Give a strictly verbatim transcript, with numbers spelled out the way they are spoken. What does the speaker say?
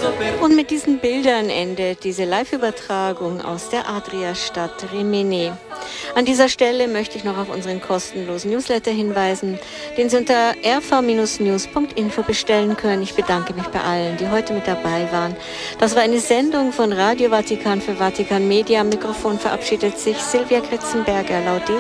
Und mit diesen Bildern endet diese Live-Übertragung aus der Adria-Stadt Rimini. An dieser Stelle möchte ich noch auf unseren kostenlosen Newsletter hinweisen, den Sie unter r v news punkt info bestellen können. Ich bedanke mich bei allen, die heute mit dabei waren. Das war eine Sendung von Radio Vatikan für Vatikan Media. Am Mikrofon verabschiedet sich Silvia Kritzenberger. Laudetur